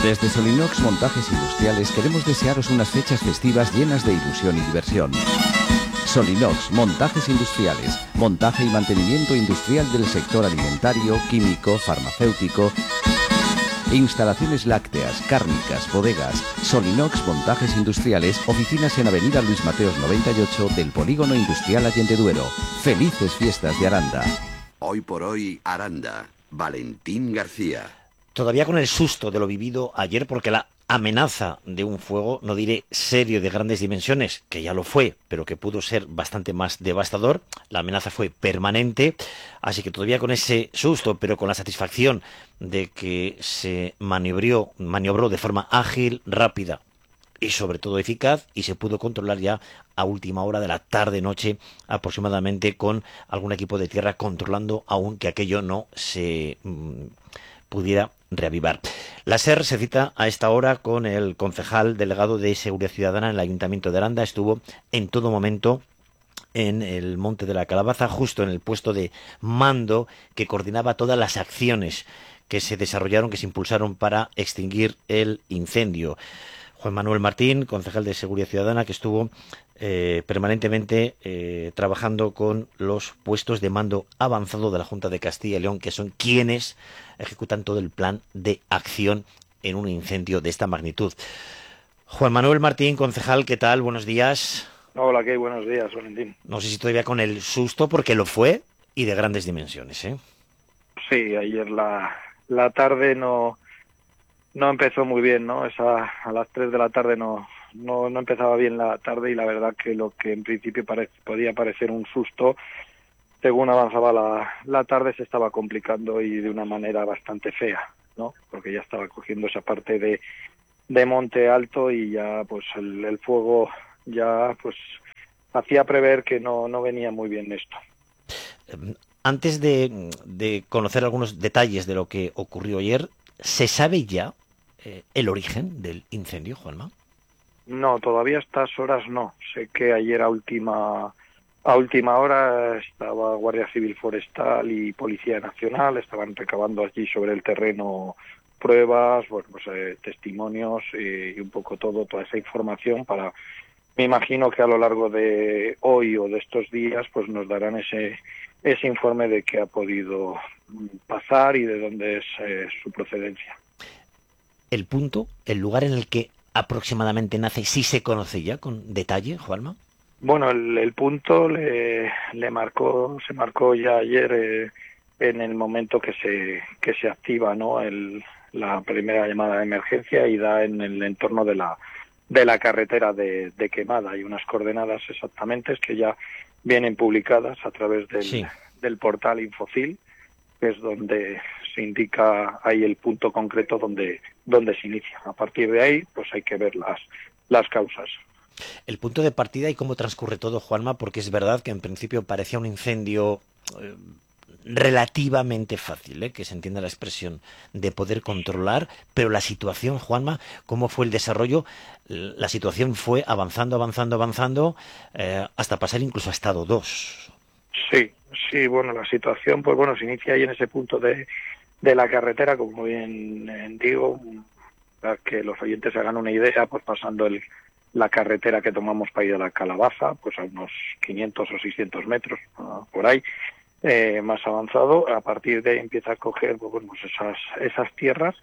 Desde Solinox Montajes Industriales queremos desearos unas fechas festivas llenas de ilusión y diversión. Solinox Montajes Industriales, montaje y mantenimiento industrial del sector alimentario, químico, farmacéutico, instalaciones lácteas, cárnicas, bodegas. Solinox Montajes Industriales, oficinas en Avenida Luis Mateos 98 del Polígono Industrial Allende Duero. Felices fiestas de Aranda. Hoy por hoy, Aranda. Valentín García. Todavía con el susto de lo vivido ayer, porque la amenaza de un fuego, no diré serio de grandes dimensiones, que ya lo fue, pero que pudo ser bastante más devastador, la amenaza fue permanente, así que todavía con ese susto, pero con la satisfacción de que se maniobró de forma ágil, rápida y sobre todo eficaz, y se pudo controlar ya a última hora de la tarde-noche aproximadamente, con algún equipo de tierra controlando aún que aquello no se pudiera reavivar. La SER se cita a esta hora con el concejal delegado de Seguridad Ciudadana en el Ayuntamiento de Aranda. Estuvo en todo momento en el Monte de la Calabaza, justo en el puesto de mando que coordinaba todas las acciones que se desarrollaron, que se impulsaron para extinguir el incendio. Juan Manuel Martín, concejal de Seguridad Ciudadana, que estuvo permanentemente trabajando con los puestos de mando avanzado de la Junta de Castilla y León, que son quienes ejecutan todo el plan de acción en un incendio de esta magnitud. Juan Manuel Martín, concejal, ¿qué tal? Buenos días. Hola, ¿qué? Buenos días, Valentín. No sé si todavía con el susto, porque lo fue, y de grandes dimensiones, ¿eh? Sí, ayer la tarde no empezó muy bien, ¿no? A las 3 de la tarde no empezaba bien la tarde, y la verdad que lo que en principio podía parecer un susto, según avanzaba la tarde, se estaba complicando, y de una manera bastante fea, ¿no? Porque ya estaba cogiendo esa parte de monte alto, y ya pues el fuego ya pues hacía prever que no venía muy bien esto. Antes de conocer algunos detalles de lo que ocurrió ayer, ¿se sabe ya el origen del incendio, Juanma? No, todavía a estas horas no. Sé que ayer a última hora estaba Guardia Civil Forestal y Policía Nacional, estaban recabando allí sobre el terreno pruebas, bueno, pues testimonios y un poco toda esa información para... Me imagino que a lo largo de hoy o de estos días pues nos darán ese informe de qué ha podido pasar y de dónde es su procedencia. El punto, el lugar en el que aproximadamente nace, ¿sí se conoce ya con detalle, Juanma? Bueno, el punto se marcó ya ayer en el momento que se activa, ¿no? La primera llamada de emergencia, y da en el entorno de la carretera de Quemada. Hay unas coordenadas exactamente que ya vienen publicadas a través del portal Infocil, que es donde se indica ahí el punto concreto donde se inicia. A partir de ahí, pues hay que ver las causas. El punto de partida y cómo transcurre todo, Juanma, porque es verdad que en principio parecía un incendio relativamente fácil, que se entienda la expresión, de poder controlar, pero la situación, Juanma, ¿cómo fue el desarrollo? La situación fue avanzando, hasta pasar incluso a estado 2. Sí, bueno, la situación, pues bueno, se inicia ahí en ese punto de la carretera, como bien digo, para que los oyentes se hagan una idea, pues pasando la carretera que tomamos para ir a la Calabaza, pues a unos 500 o 600 metros, por ahí, más avanzado. A partir de ahí empieza a coger pues esas tierras.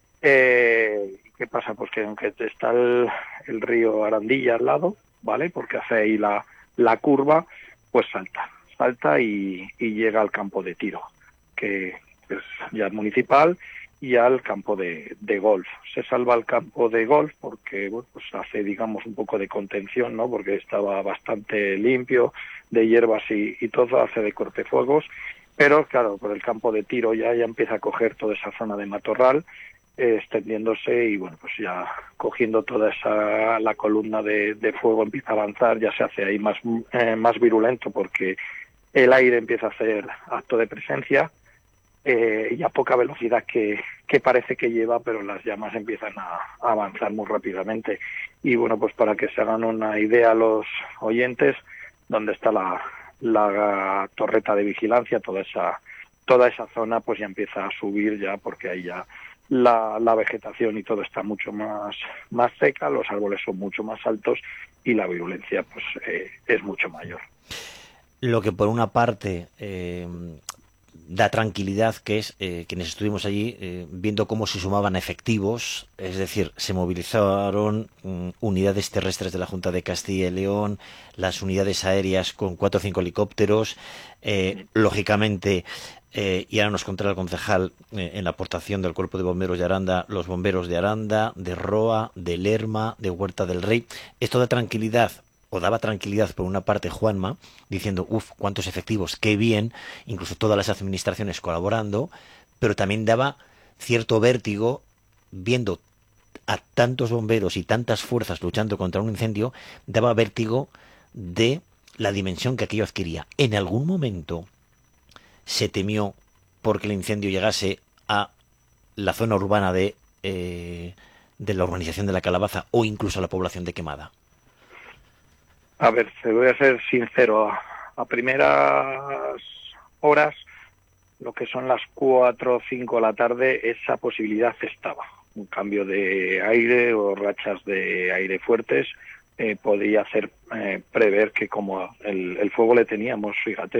¿Qué pasa? Pues que aunque está el río Arandilla al lado, ¿vale? Porque hace ahí la curva, pues salta y llega al campo de tiro, que es ya municipal, y al campo de golf. Se salva el campo de golf porque bueno, pues hace, digamos, un poco de contención, ¿no? Porque estaba bastante limpio de hierbas y todo, hace de cortefuegos, pero claro, por el campo de tiro ya empieza a coger toda esa zona de matorral, extendiéndose, y bueno, pues ya cogiendo toda la columna de fuego empieza a avanzar, ya se hace ahí más virulento, porque el aire empieza a hacer acto de presencia, y a poca velocidad que parece que lleva, pero las llamas empiezan a avanzar muy rápidamente. Y bueno, pues para que se hagan una idea los oyentes, donde está la torreta de vigilancia, toda esa zona pues ya empieza a subir, ya porque ahí ya la vegetación y todo está mucho más seca, los árboles son mucho más altos y la virulencia pues es mucho mayor. Lo que por una parte da tranquilidad, que es quienes estuvimos allí viendo cómo se sumaban efectivos, es decir, se movilizaron unidades terrestres de la Junta de Castilla y León, las unidades aéreas con 4 o 5 helicópteros, lógicamente, y ahora nos contará el concejal en la aportación del Cuerpo de Bomberos de Aranda, los bomberos de Aranda, de Roa, de Lerma, de Huerta del Rey. Esto da tranquilidad, o daba tranquilidad por una parte Juanma, diciendo, cuántos efectivos, qué bien, incluso todas las administraciones colaborando, pero también daba cierto vértigo viendo a tantos bomberos y tantas fuerzas luchando contra un incendio, daba vértigo de la dimensión que aquello adquiría. En algún momento se temió porque el incendio llegase a la zona urbana de la urbanización de La Calabaza o incluso a la población de Quemada. A ver, te voy a ser sincero. A primeras horas, lo que son las 4 o 5 de la tarde, esa posibilidad estaba. Un cambio de aire o rachas de aire fuertes podía hacer prever que como el fuego le teníamos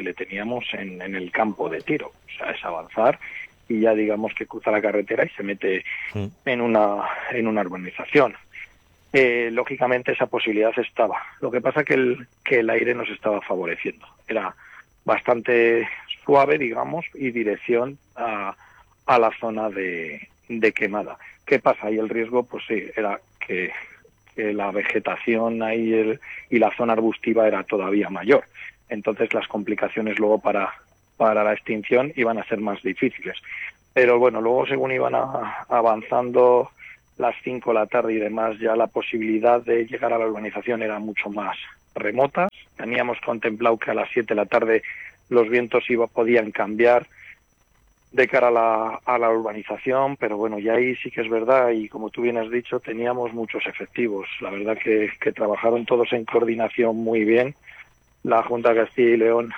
en el campo de tiro. O sea, es avanzar y ya digamos que cruza la carretera y se mete en una urbanización. Lógicamente esa posibilidad estaba. Lo que pasa que el aire nos estaba favoreciendo. Era bastante suave, digamos, y dirección a la zona de Quemada. ¿Qué pasa? Ahí el riesgo, pues sí, era que la vegetación ahí y la zona arbustiva era todavía mayor. Entonces las complicaciones luego para la extinción iban a ser más difíciles. Pero bueno, luego según iban avanzando las 5 de la tarde y demás, ya la posibilidad de llegar a la urbanización era mucho más remota. Teníamos contemplado que a las 7 de la tarde los vientos podían cambiar de cara a la urbanización, pero bueno, ya ahí sí que es verdad, y como tú bien has dicho, teníamos muchos efectivos. La verdad que trabajaron todos en coordinación muy bien. La Junta de Castilla y León,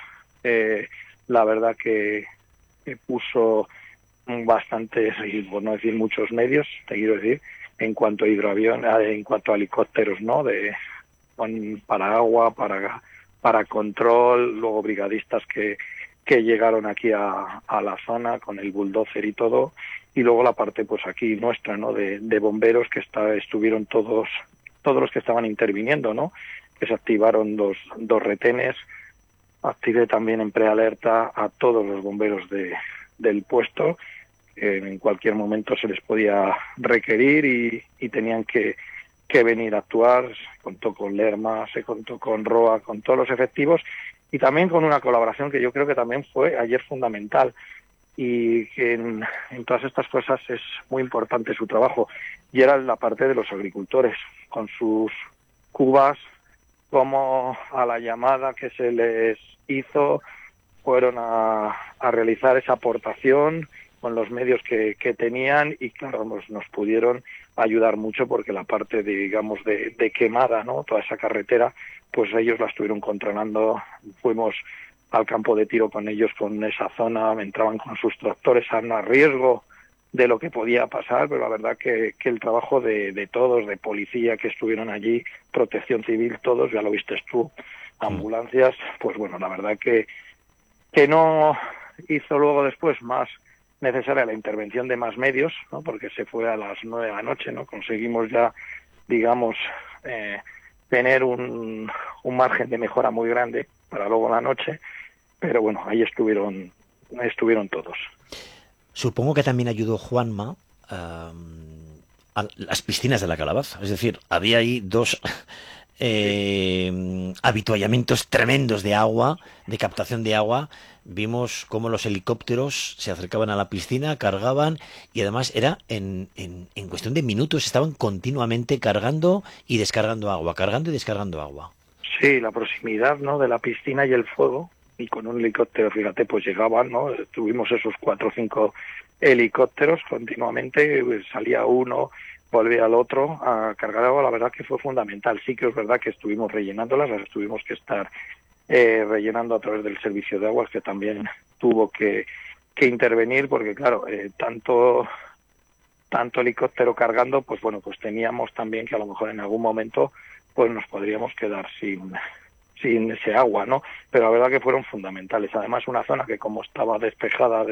la verdad que puso bastantes, y por no decir muchos medios, te quiero decir, en cuanto a en cuanto a helicópteros, ¿no? Para agua, para control, luego brigadistas que llegaron aquí a la zona con el bulldozer y todo, y luego la parte pues aquí nuestra, ¿no? De bomberos que estuvieron todos los que estaban interviniendo, ¿no? Que se activaron dos retenes. Activé también en prealerta a todos los bomberos del puesto. En cualquier momento se les podía requerir y tenían que venir a actuar. Se contó con Lerma, se contó con Roa, con todos los efectivos, y también con una colaboración que yo creo que también fue ayer fundamental, y que en todas estas cosas es muy importante su trabajo, y era la parte de los agricultores, con sus cubas, como a la llamada que se les hizo, fueron a realizar esa aportación con los medios que tenían, y claro, nos pudieron ayudar mucho porque la parte de Quemada, ¿no? Toda esa carretera, pues ellos la estuvieron controlando. Fuimos al campo de tiro con ellos, con esa zona, entraban con sus tractores a riesgo de lo que podía pasar, pero la verdad que el trabajo de todos, de policía que estuvieron allí, protección civil, todos, ya lo viste tú, ambulancias, pues bueno, la verdad que no hizo luego después más necesaria la intervención de más medios, ¿no? Porque se fue a las 9 de la noche, ¿no? Conseguimos ya, digamos, tener un margen de mejora muy grande para luego la noche, pero bueno, ahí estuvieron todos. Supongo que también ayudó Juanma a las piscinas de La Calabaza, es decir, había ahí dos avituallamientos tremendos de agua, de captación de agua. Vimos cómo los helicópteros se acercaban a la piscina, cargaban, y además era en cuestión de minutos, estaban continuamente cargando y descargando agua, cargando y descargando agua. Sí, la proximidad, ¿no?, de la piscina y el fuego, y con un helicóptero, fíjate, pues llegaban, ¿no? Tuvimos esos 4 o 5 helicópteros continuamente, salía uno, volvía al otro a cargar agua. La verdad que fue fundamental. Sí que es verdad que estuvimos rellenándolas, las tuvimos que estar rellenando a través del servicio de aguas, que también tuvo que intervenir, porque claro, tanto tanto helicóptero cargando, pues bueno, pues temíamos también que a lo mejor en algún momento pues nos podríamos quedar sin ese agua, ¿no? Pero la verdad que fueron fundamentales. Además, una zona que como estaba despejada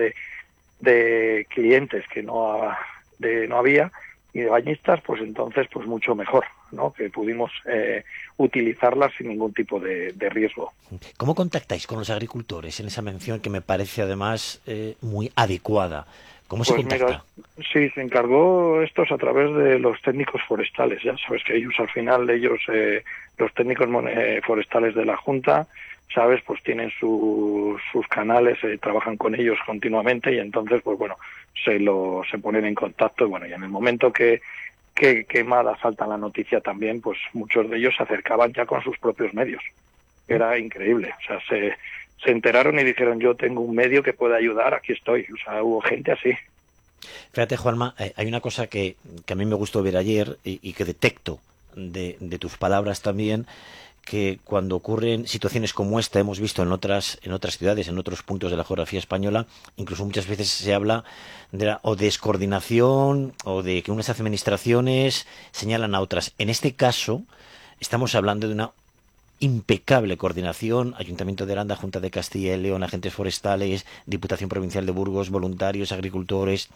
de clientes que no había y de bañistas, pues entonces pues mucho mejor, ¿no? Que pudimos utilizarlas sin ningún tipo de riesgo. ¿Cómo contactáis con los agricultores en esa mención que me parece además muy adecuada? ¿Cómo se contacta? Mira, sí, se encargó estos a través de los técnicos forestales. Ya sabes que ellos al final, los técnicos forestales de la Junta, sabes, pues tienen sus canales, trabajan con ellos continuamente y entonces, pues bueno, se ponen en contacto y bueno, y en el momento que Quemada salta la noticia también, pues muchos de ellos se acercaban ya con sus propios medios. Era increíble, o sea, se enteraron y dijeron, yo tengo un medio que puede ayudar, aquí estoy. O sea, hubo gente así. Fíjate, Juanma, hay una cosa que a mí me gustó ver ayer y que detecto de tus palabras también, que cuando ocurren situaciones como esta, hemos visto en otras ciudades, en otros puntos de la geografía española, incluso muchas veces se habla de o descoordinación o de que unas administraciones señalan a otras. En este caso, estamos hablando de una impecable coordinación, Ayuntamiento de Aranda, Junta de Castilla y León, agentes forestales, Diputación Provincial de Burgos, voluntarios, agricultores.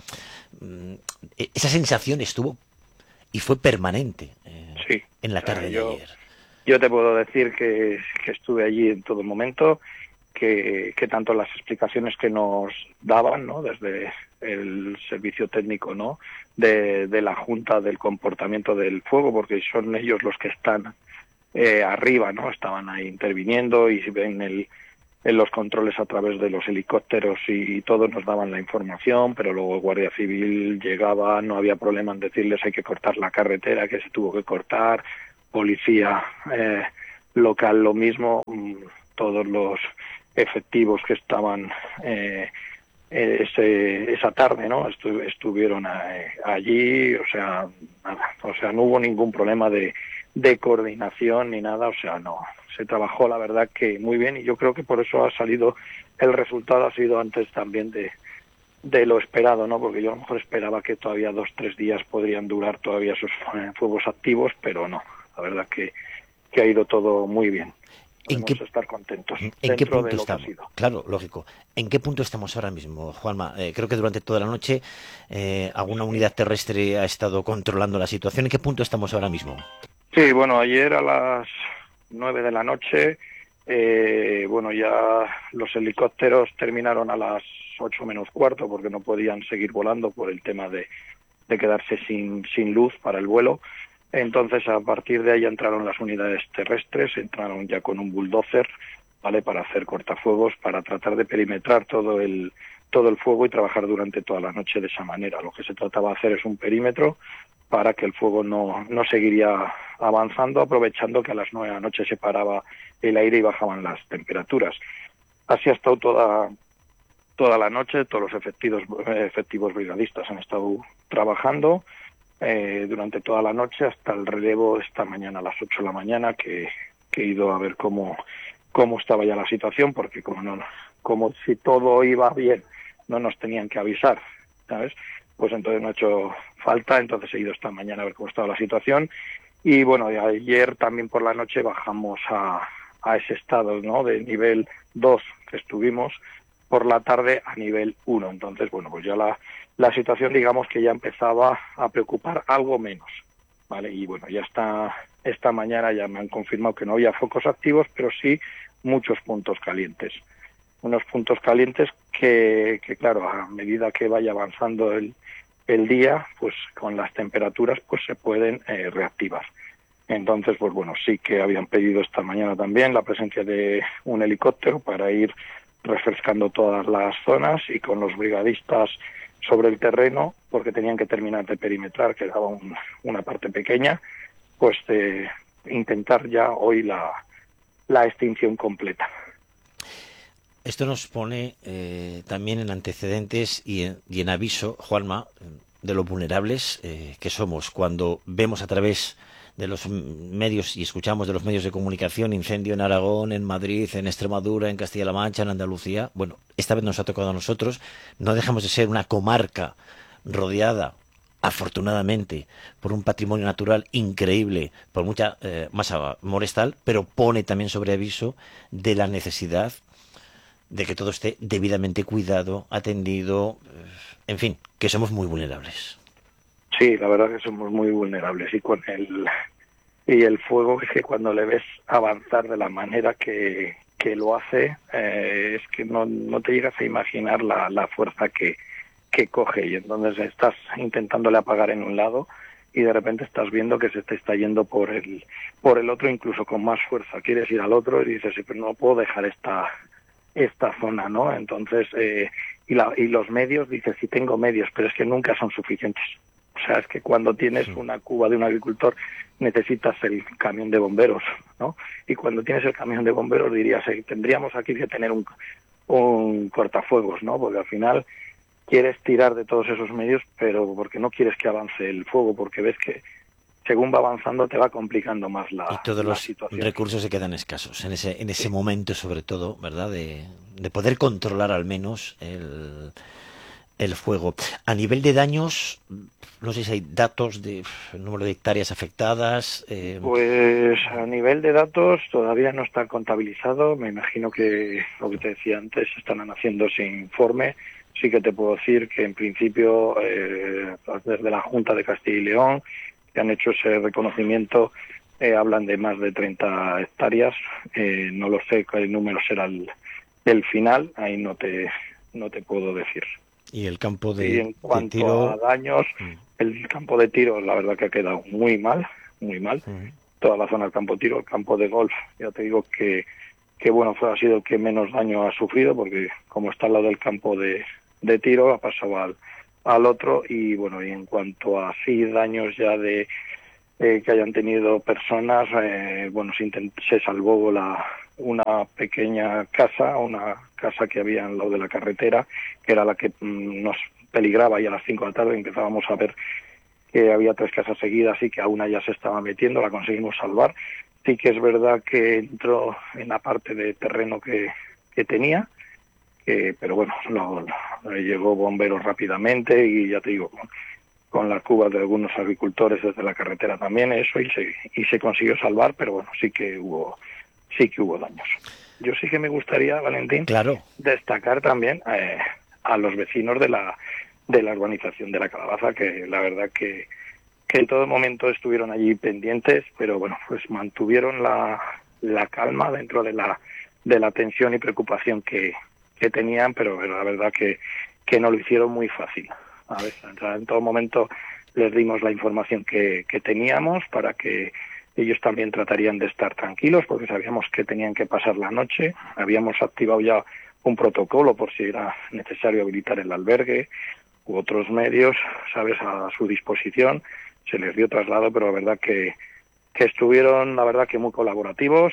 Esa sensación estuvo y fue permanente sí, en la tarde de ayer. Yo te puedo decir que estuve allí en todo momento, que tanto las explicaciones que nos daban, ¿no? Desde el servicio técnico, ¿no? de la Junta, del comportamiento del fuego, porque son ellos los que están arriba, ¿no? Estaban ahí interviniendo y ven en los controles a través de los helicópteros y todos nos daban la información, pero luego Guardia Civil llegaba, no había problema en decirles hay que cortar la carretera, que se tuvo que cortar, policía local lo mismo, todos los efectivos que estaban esa tarde, ¿no? Estuvieron allí, o sea, nada, o sea, no hubo ningún problema de coordinación ni nada, o sea, no, se trabajó la verdad que muy bien y yo creo que por eso ha salido, el resultado ha sido antes también de lo esperado, ¿no? Porque yo a lo mejor esperaba que todavía 2-3 días podrían durar todavía esos fuegos activos, pero no, la verdad que ha ido todo muy bien. Podemos estar contentos. ¿En qué punto estamos? Claro, lógico. ¿En qué punto estamos ahora mismo, Juanma? Creo que durante toda la noche alguna unidad terrestre ha estado controlando la situación. ¿En qué punto estamos ahora mismo? Sí, bueno, ayer a las 9 de la noche, bueno, ya los helicópteros terminaron a las 8 menos cuarto porque no podían seguir volando por el tema de quedarse sin luz para el vuelo. Entonces, a partir de ahí entraron las unidades terrestres, entraron ya con un bulldozer, ¿vale?, para hacer cortafuegos, para tratar de perimetrar todo el fuego y trabajar durante toda la noche de esa manera. Lo que se trataba de hacer es un perímetro para que el fuego no seguiría avanzando, aprovechando que a las 9 de la noche se paraba el aire y bajaban las temperaturas. Así ha estado toda la noche, todos los efectivos brigadistas han estado trabajando durante toda la noche hasta el relevo esta mañana a las 8 de la mañana que he ido a ver cómo estaba ya la situación, porque como si todo iba bien no nos tenían que avisar, ¿sabes? Pues entonces no ha hecho falta, entonces he ido esta mañana a ver cómo estaba la situación y bueno, ayer también por la noche bajamos a ese estado, ¿no?, de nivel 2 que estuvimos, por la tarde a nivel 1, entonces bueno, pues ya la situación digamos que ya empezaba a preocupar algo menos, ¿vale? Y bueno, ya esta mañana ya me han confirmado que no había focos activos, pero sí muchos puntos calientes. Unos puntos calientes que claro, a medida que vaya avanzando el día, pues con las temperaturas pues se pueden reactivar. Entonces, pues bueno, sí que habían pedido esta mañana también la presencia de un helicóptero para ir refrescando todas las zonas y con los brigadistas sobre el terreno, porque tenían que terminar de perimetrar, quedaba una parte pequeña, pues de intentar ya hoy la extinción completa. Esto nos pone también en antecedentes y en aviso, Juanma, de lo vulnerables que somos cuando vemos a través de los medios y escuchamos de los medios de comunicación incendio en Aragón, en Madrid, en Extremadura, en Castilla-La Mancha, en Andalucía. Bueno, esta vez nos ha tocado a nosotros. No dejamos de ser una comarca rodeada afortunadamente, por un patrimonio natural increíble, por mucha masa forestal, pero pone también sobre aviso de la necesidad de que todo esté debidamente cuidado, atendido, en fin, que somos muy vulnerables. Sí, la verdad que somos muy vulnerables y el fuego es que cuando le ves avanzar de la manera que lo hace, es que no te llegas a imaginar la fuerza que coge, y entonces estás intentándole apagar en un lado y de repente estás viendo que se te está yendo por el otro, incluso con más fuerza. Quieres ir al otro y dices, sí, pero no puedo dejar esta zona, ¿no? Entonces, y los medios, dices, sí tengo medios, pero es que nunca son suficientes. O sea, es que cuando tienes una cuba de un agricultor necesitas el camión de bomberos, ¿no? Y cuando tienes el camión de bomberos dirías, tendríamos aquí que tener un cortafuegos, ¿no? Porque al final quieres tirar de todos esos medios, pero porque no quieres que avance el fuego, porque ves que según va avanzando te va complicando más la situación. Y todos los recursos se quedan escasos en ese momento, sobre todo, ¿verdad? De poder controlar al menos el fuego. A nivel de daños, no sé si hay datos de número de hectáreas afectadas. Pues a nivel de datos todavía no está contabilizado. Me imagino que lo que te decía antes, están haciendo ese informe. Sí que te puedo decir que en principio desde la Junta de Castilla y León, que han hecho ese reconocimiento, hablan de más de 30 hectáreas. No lo sé qué número será el final, ahí no te puedo decir. Y el campo de tiro. Y en cuanto tiro... a daños, el campo de tiro la verdad que ha quedado muy mal, muy mal. Toda la zona del campo de tiro, el campo de golf, ya te digo que bueno, ha sido el que menos daño ha sufrido, porque como está al lado del campo de tiro, ha pasado al otro. Y bueno, y en cuanto a sí daños ya de que hayan tenido personas, bueno, se salvó una pequeña casa, que había al lado de la carretera, que era la que nos peligraba, y a las 5 de la tarde empezábamos a ver que había 3 casas seguidas y que a una ya se estaba metiendo, la conseguimos salvar. Sí que es verdad que entró en la parte de terreno que tenía, pero bueno, llegó bomberos rápidamente, y ya te digo, con las cubas de algunos agricultores desde la carretera también, eso, y se consiguió salvar, pero bueno, sí que hubo daños. Yo sí que me gustaría, Valentín, claro, destacar también a los vecinos de la urbanización de La Calabaza, que la verdad que en todo momento estuvieron allí pendientes, pero bueno, pues mantuvieron la calma dentro de la tensión y preocupación que tenían, pero la verdad que no lo hicieron muy fácil. A ver, en todo momento les dimos la información que teníamos para que ellos también tratarían de estar tranquilos, porque sabíamos que tenían que pasar la noche. Habíamos activado ya un protocolo por si era necesario habilitar el albergue u otros medios, sabes, a su disposición. Se les dio traslado, pero la verdad que estuvieron, la verdad que muy colaborativos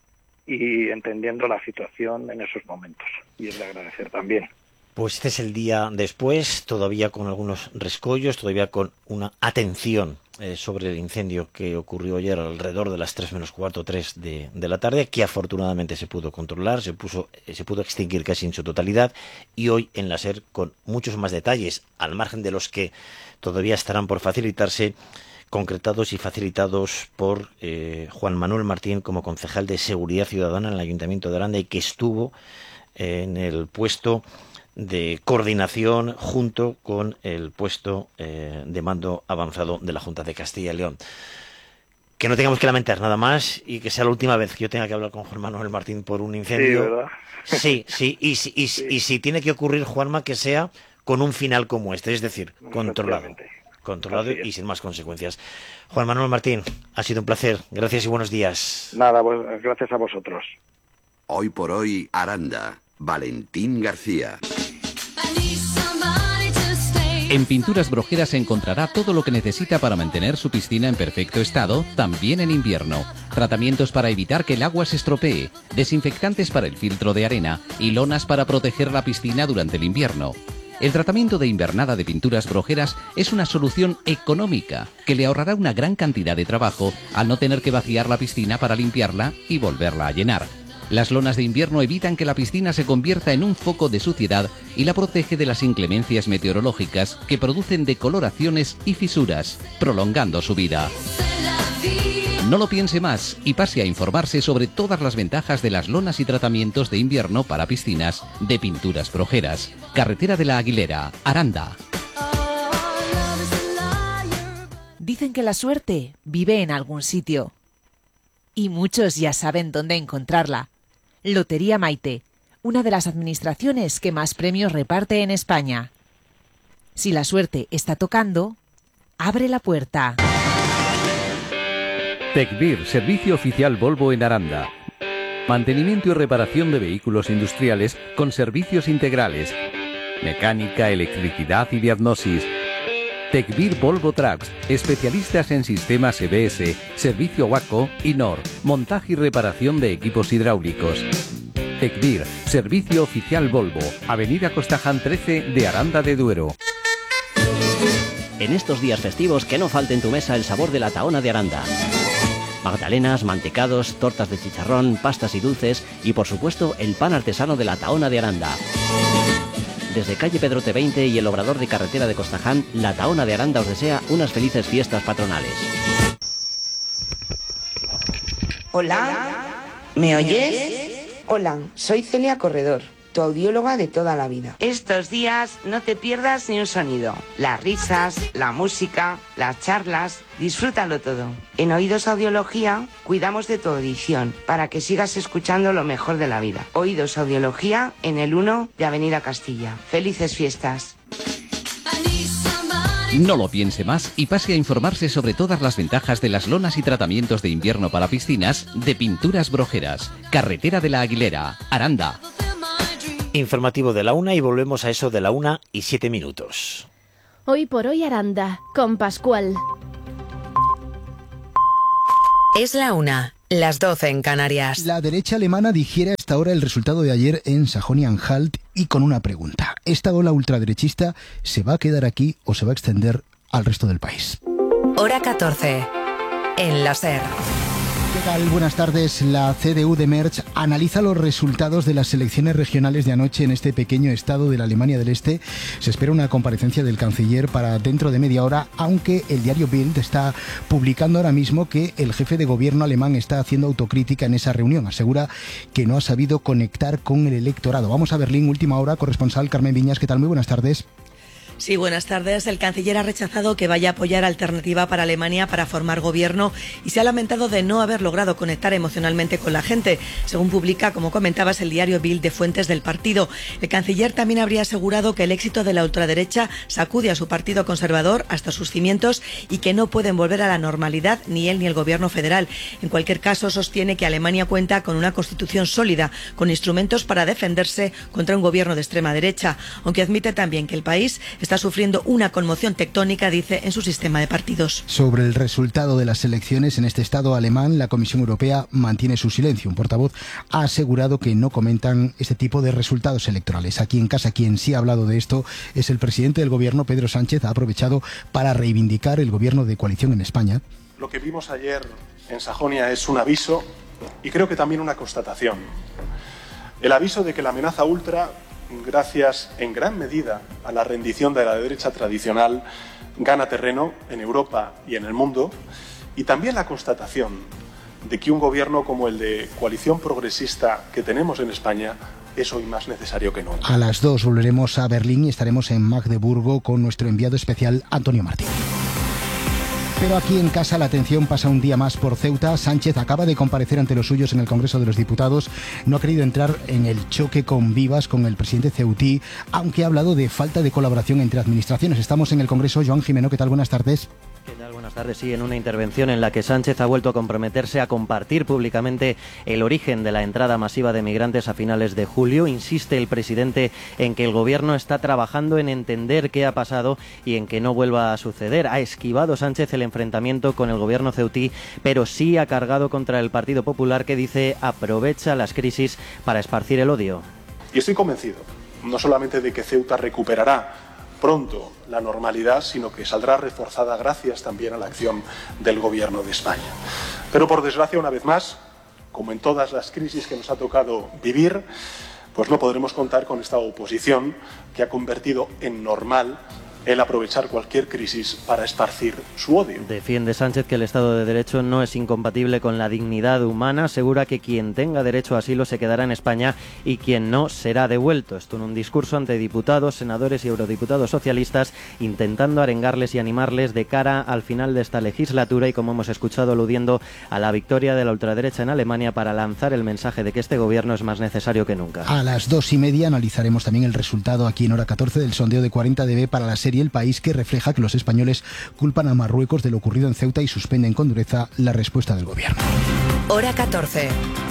y entendiendo la situación en esos momentos. Y es de agradecer también. Pues este es el día después, todavía con algunos rescollos, todavía con una atención sobre el incendio que ocurrió ayer alrededor de las 3 menos cuarto, 3 de la tarde, que afortunadamente se pudo controlar, se pudo extinguir casi en su totalidad, y hoy en la SER con muchos más detalles, al margen de los que todavía estarán por facilitarse, concretados y facilitados por Juan Manuel Martín como concejal de Seguridad Ciudadana en el Ayuntamiento de Aranda, y que estuvo en el puesto de coordinación junto con el puesto de mando avanzado de la Junta de Castilla y León. Que no tengamos que lamentar nada más, y que sea la última vez que yo tenga que hablar con Juan Manuel Martín por un incendio. Sí, ¿verdad? Sí, y si tiene que ocurrir, Juanma, que sea con un final como este, es decir, controlado y sin más consecuencias. Juan Manuel Martín, ha sido un placer. Gracias y buenos días. Nada, pues gracias a vosotros. Hoy por hoy, Aranda. Valentín García. En Pinturas Brojeras encontrará todo lo que necesita para mantener su piscina en perfecto estado, también en invierno. Tratamientos para evitar que el agua se estropee, desinfectantes para el filtro de arena y lonas para proteger la piscina durante el invierno. El tratamiento de invernada de Pinturas Brojeras es una solución económica que le ahorrará una gran cantidad de trabajo al no tener que vaciar la piscina para limpiarla y volverla a llenar. Las lonas de invierno evitan que la piscina se convierta en un foco de suciedad y la protege de las inclemencias meteorológicas que producen decoloraciones y fisuras, prolongando su vida. No lo piense más y pase a informarse sobre todas las ventajas de las lonas y tratamientos de invierno para piscinas de Pinturas Brojeras. Carretera de la Aguilera, Aranda. Dicen que la suerte vive en algún sitio. Y muchos ya saben dónde encontrarla. Lotería Maite, una de las administraciones que más premios reparte en España. Si la suerte está tocando, abre la puerta. Tecbir, servicio oficial Volvo en Aranda. Mantenimiento y reparación de vehículos industriales con servicios integrales. Mecánica, electricidad y diagnosis. Tecbir Volvo Trucks, especialistas en sistemas EBS, servicio WACO y NOR, montaje y reparación de equipos hidráulicos. Tecbir, servicio oficial Volvo, Avenida Costaján 13 de Aranda de Duero. En estos días festivos que no falte en tu mesa el sabor de la Tahona de Aranda. Magdalenas, mantecados, tortas de chicharrón, pastas y dulces y por supuesto el pan artesano de la Tahona de Aranda. Desde calle Pedrote 20 y el obrador de carretera de Costaján, la Tahona de Aranda os desea unas felices fiestas patronales. Hola, ¿me oyes? Hola, soy Celia Corredor, tu audióloga de toda la vida. Estos días no te pierdas ni un sonido. Las risas, la música, las charlas, disfrútalo todo. En Oídos Audiología cuidamos de tu audición para que sigas escuchando lo mejor de la vida. Oídos Audiología en el 1 de Avenida Castilla. Felices fiestas. No lo piense más y pase a informarse sobre todas las ventajas de las lonas y tratamientos de invierno para piscinas de Pinturas Brojeras. Carretera de la Aguilera, Aranda. Informativo de la 1 y volvemos a eso de la 1:07. Hoy por hoy Aranda, con Pascual. Es la 1, las 12 en Canarias. La derecha alemana digiere hasta ahora el resultado de ayer en Sajonia-Anhalt y con una pregunta. ¿Esta ola ultraderechista se va a quedar aquí o se va a extender al resto del país? Hora 14, en la SER. ¿Qué tal? Buenas tardes. La CDU de Merz analiza los resultados de las elecciones regionales de anoche en este pequeño estado de la Alemania del Este. Se espera una comparecencia del canciller para dentro de media hora, aunque el diario Bild está publicando ahora mismo que el jefe de gobierno alemán está haciendo autocrítica en esa reunión. Asegura que no ha sabido conectar con el electorado. Vamos a Berlín, última hora, corresponsal Carmen Viñas. ¿Qué tal? Muy buenas tardes. Sí, buenas tardes. El canciller ha rechazado que vaya a apoyar Alternativa para Alemania para formar gobierno y se ha lamentado de no haber logrado conectar emocionalmente con la gente, según publica, como comentabas, el diario Bild de fuentes del partido. El canciller también habría asegurado que el éxito de la ultraderecha sacude a su partido conservador hasta sus cimientos y que no pueden volver a la normalidad ni él ni el gobierno federal. En cualquier caso, sostiene que Alemania cuenta con una constitución sólida, con instrumentos para defenderse contra un gobierno de extrema derecha, aunque admite también que el país está sufriendo una conmoción tectónica, dice, en su sistema de partidos. Sobre el resultado de las elecciones en este estado alemán, la Comisión Europea mantiene su silencio. Un portavoz ha asegurado que no comentan este tipo de resultados electorales. Aquí en casa, quien sí ha hablado de esto es el presidente del gobierno, Pedro Sánchez. Ha aprovechado para reivindicar el gobierno de coalición en España. Lo que vimos ayer en Sajonia es un aviso y creo que también una constatación. El aviso de que la amenaza ultra, gracias en gran medida a la rendición de la derecha tradicional, gana terreno en Europa y en el mundo, y también la constatación de que un gobierno como el de coalición progresista que tenemos en España es hoy más necesario que nunca. A las 2 volveremos a Berlín y estaremos en Magdeburgo con nuestro enviado especial Antonio Martín. Pero aquí en casa la atención pasa un día más por Ceuta. Sánchez acaba de comparecer ante los suyos en el Congreso de los Diputados. No ha querido entrar en el choque con vivas con el presidente ceutí, aunque ha hablado de falta de colaboración entre administraciones. Estamos en el Congreso. Joan Jimeno, ¿qué tal? Buenas tardes. ¿Qué tal? Buenas tardes. Sí, en una intervención en la que Sánchez ha vuelto a comprometerse a compartir públicamente el origen de la entrada masiva de migrantes a finales de julio, insiste el presidente en que el gobierno está trabajando en entender qué ha pasado y en que no vuelva a suceder. Ha esquivado Sánchez el enfrentamiento con el gobierno ceutí, pero sí ha cargado contra el Partido Popular, que dice aprovecha las crisis para esparcir el odio. Y estoy convencido, no solamente de que Ceuta recuperará pronto la normalidad, sino que saldrá reforzada gracias también a la acción del Gobierno de España. Pero por desgracia, una vez más, como en todas las crisis que nos ha tocado vivir, pues no podremos contar con esta oposición que ha convertido en normal el aprovechar cualquier crisis para esparcir su odio. Defiende Sánchez que el Estado de Derecho no es incompatible con la dignidad humana. Asegura que quien tenga derecho a asilo se quedará en España y quien no será devuelto. Esto en un discurso ante diputados, senadores y eurodiputados socialistas, intentando arengarles y animarles de cara al final de esta legislatura y, como hemos escuchado, aludiendo a la victoria de la ultraderecha en Alemania para lanzar el mensaje de que este gobierno es más necesario que nunca. A las 2:30 analizaremos también el resultado aquí en Hora 14 del sondeo de 40dB para la serie El País, que refleja que los españoles culpan a Marruecos de lo ocurrido en Ceuta y suspenden con dureza la respuesta del gobierno. Hora 14.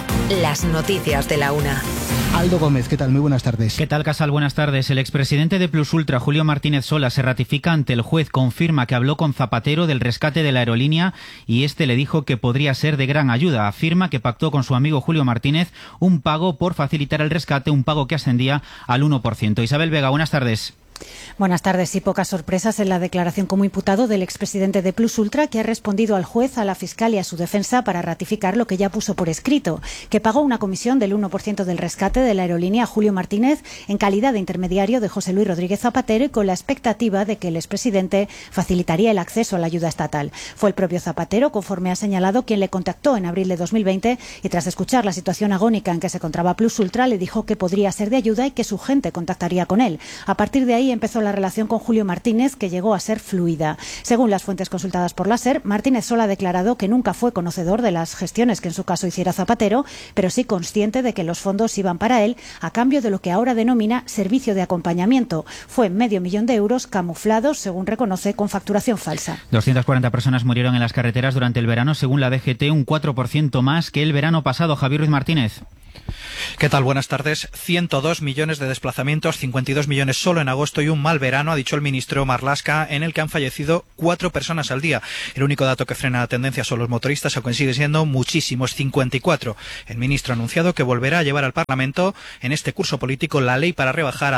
Las noticias de la una. Aldo Gómez, ¿qué tal? Muy buenas tardes. ¿Qué tal, Casal? Buenas tardes. El expresidente de Plus Ultra, Julio Martínez Sola, se ratifica ante el juez, confirma que habló con Zapatero del rescate de la aerolínea y este le dijo que podría ser de gran ayuda. Afirma que pactó con su amigo Julio Martínez un pago por facilitar el rescate, un pago que ascendía al 1%. Isabel Vega, buenas tardes. Buenas tardes. Y pocas sorpresas en la declaración como imputado del expresidente de Plus Ultra, que ha respondido al juez, a la fiscal y a su defensa para ratificar lo que ya puso por escrito, que pagó una comisión del 1% del rescate de la aerolínea a Julio Martínez en calidad de intermediario de José Luis Rodríguez Zapatero y con la expectativa de que el expresidente facilitaría el acceso a la ayuda estatal. Fue el propio Zapatero, conforme ha señalado, quien le contactó en abril de 2020 y tras escuchar la situación agónica en que se encontraba Plus Ultra le dijo que podría ser de ayuda y que su gente contactaría con él. A partir de ahí empezó la relación con Julio Martínez, que llegó a ser fluida. Según las fuentes consultadas por la SER, Martínez Sola ha declarado que nunca fue conocedor de las gestiones que en su caso hiciera Zapatero, pero sí consciente de que los fondos iban para él a cambio de lo que ahora denomina servicio de acompañamiento. Fue medio millón de euros camuflados, según reconoce, con facturación falsa. 240 personas murieron en las carreteras durante el verano, según la DGT, un 4% más que el verano pasado. Javier Ruiz Martínez. ¿Qué tal? Buenas tardes. 102 millones de desplazamientos, 52 millones solo en agosto y un mal verano, ha dicho el ministro Marlaska, en el que han fallecido 4 personas al día. El único dato que frena la tendencia son los motoristas, aunque sigue siendo muchísimos, 54. El ministro ha anunciado que volverá a llevar al Parlamento en este curso político la ley para rebajar a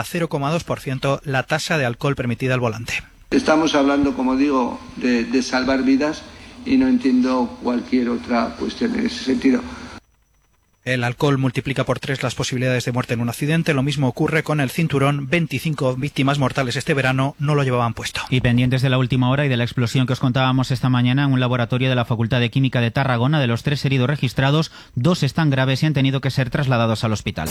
0,2% la tasa de alcohol permitida al volante. Estamos hablando, como digo, de salvar vidas y no entiendo cualquier otra cuestión en ese sentido. El alcohol multiplica por 3 las posibilidades de muerte en un accidente. Lo mismo ocurre con el cinturón. 25 víctimas mortales este verano no lo llevaban puesto. Y pendientes de la última hora y de la explosión que os contábamos esta mañana en un laboratorio de la Facultad de Química de Tarragona, de los 3 heridos registrados, 2 están graves y han tenido que ser trasladados al hospital.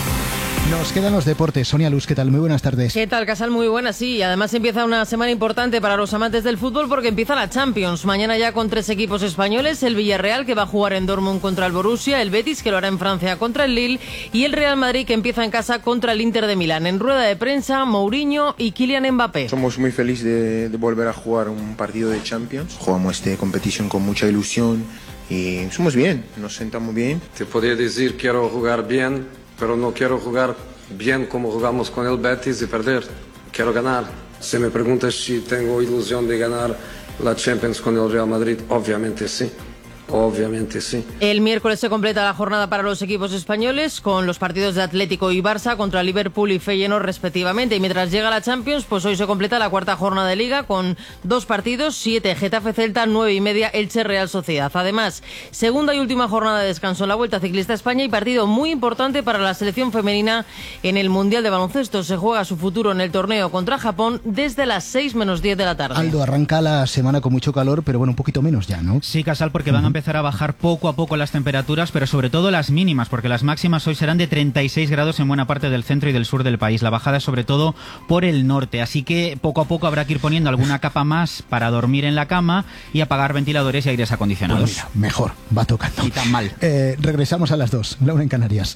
Nos quedan los deportes. Sonia Luz, ¿qué tal? Muy buenas tardes. ¿Qué tal, Casal? Muy buenas, sí. Y además empieza una semana importante para los amantes del fútbol porque empieza la Champions. Mañana ya con 3 equipos españoles, el Villarreal, que va a jugar en Dortmund contra el Borussia, el Betis, que lo hará en Francia contra el Lille, y el Real Madrid, que empieza en casa contra el Inter de Milán. En rueda de prensa, Mourinho y Kylian Mbappé. Somos muy felices de volver a jugar un partido de Champions. Jugamos esta competición con mucha ilusión y somos bien, nos sentamos bien. Te podría decir quiero jugar bien, pero no quiero jugar bien como jugamos con el Betis y perder. Quiero ganar. Si me preguntas si tengo ilusión de ganar la Champions con el Real Madrid, obviamente sí. Obviamente sí. El miércoles se completa la jornada para los equipos españoles con los partidos de Atlético y Barça contra Liverpool y Feyenoord respectivamente. Y mientras llega la Champions, pues hoy se completa la cuarta jornada de Liga con 2 partidos, 7 Getafe Celta, 9:30 Elche Real Sociedad. Además, segunda y última jornada de descanso en la Vuelta Ciclista a España y partido muy importante para la selección femenina en el Mundial de Baloncesto. Se juega su futuro en el torneo contra Japón desde las 6 menos 10 de la tarde. Aldo, arranca la semana con mucho calor, pero bueno, un poquito menos ya, ¿no? Sí, Casal, porque van a empezar a bajar poco a poco las temperaturas, pero sobre todo las mínimas, porque las máximas hoy serán de 36 grados en buena parte del centro y del sur del país. La bajada es sobre todo por el norte, así que poco a poco habrá que ir poniendo alguna capa más para dormir en la cama y apagar ventiladores y aires acondicionados. Pues mira, mejor, va tocando. Y tan mal. Regresamos a las 2, la 1 en Canarias.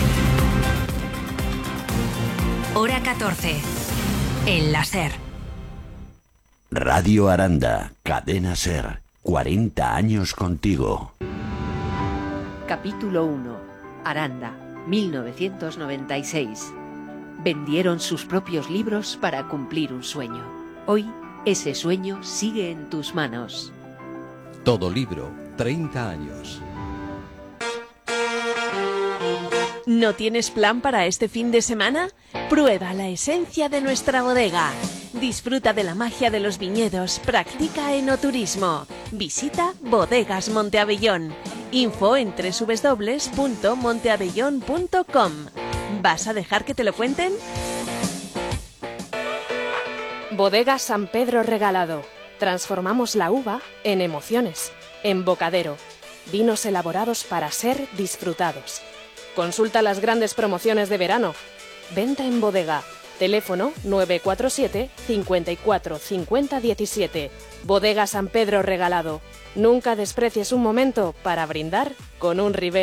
Hora 14. En la SER. Radio Aranda, Cadena SER. 40 años contigo. Capítulo 1. Aranda, 1996. Vendieron sus propios libros para cumplir un sueño. Hoy, ese sueño sigue en tus manos. Todo libro, 30 años. ¿No tienes plan para este fin de semana? Prueba la esencia de nuestra bodega. Disfruta de la magia de los viñedos, practica enoturismo. Visita Bodegas Monteavellón. Info en www.monteabellón.com. ¿Vas a dejar que te lo cuenten? Bodega San Pedro Regalado. Transformamos la uva en emociones. Embocadero. Vinos elaborados para ser disfrutados. Consulta las grandes promociones de verano. Venta en bodega. Teléfono 947 54 50 17. Bodega San Pedro Regalado. Nunca desprecies un momento para brindar con un Ribera.